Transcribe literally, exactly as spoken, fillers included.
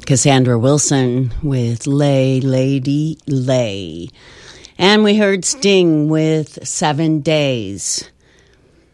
Cassandra Wilson with Lay, Lady, Lay. And we heard Sting with Seven Days.